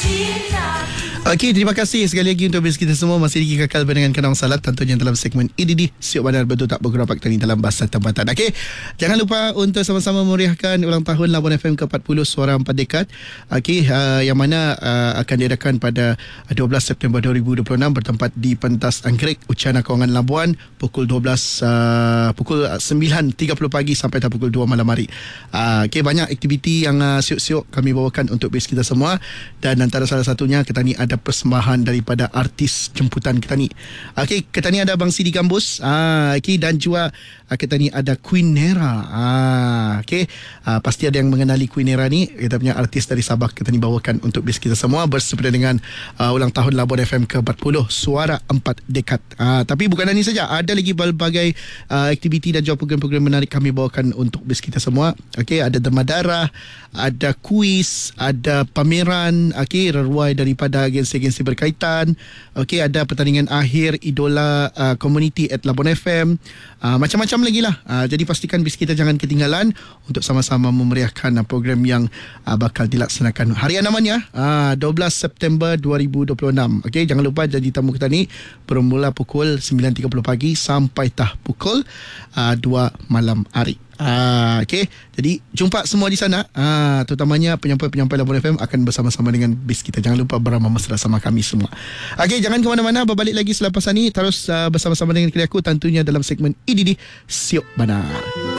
Okey, terima kasih sekali lagi untuk bis kita semua. Masih lagi kekal dengan Kenang Salat, tentunya dalam segmen EDD Siok Bandar Betul Tak Bergerak Tani dalam bahasa tempatan. Okey, jangan lupa untuk sama-sama memeriahkan ulang tahun Labuan FM ke-40 Suara 4 Dekad. Okey, yang mana akan diadakan pada 12 September 2026 bertempat di Pentas Anggrek Ucana Kewangan Labuan pukul 9.30 pagi sampai pukul 2 malam hari. Okey, banyak aktiviti yang siok-siok kami bawakan untuk bis kita semua, dan antara salah satunya kita ni ada persembahan daripada artis jemputan kita ni. Okey, kita ni ada Abang Sidi Gambus. Okey, dan juga kita ni ada Queen Nera. Okey, pasti ada yang mengenali Queen Nera ni. Kita punya artis dari Sabah kita ni bawakan untuk bis kita semua bersempena dengan ulang tahun Labuan FM ke-40 Suara 4 Dekad. Tapi bukan ini saja, ada lagi berbagai aktiviti dan juga program-program menarik kami bawakan untuk bis kita semua. Okey, ada derma darah, ada kuis, ada pameran, okey, reruai daripada agensi-agensi berkaitan. Okey, ada pertandingan akhir idola community at Labuan FM. Macam-macam lagi lah. Jadi pastikan bis kita jangan ketinggalan untuk sama-sama memeriahkan program yang bakal dilaksanakan. Harian namanya 12 September 2026. Okey, jangan lupa jadi tamu kita ni bermula pukul 9.30 pagi sampai pukul 2 malam hari. Okey, jadi jumpa semua di sana. Terutamanya penyampai-penyampai Labuan FM akan bersama-sama dengan bis kita. Jangan lupa beramah mesra sama kami semua. Okey, jangan ke mana-mana. Berbalik lagi selepas ini terus bersama-sama dengan aku tentunya dalam segmen EDD Siok Bandar.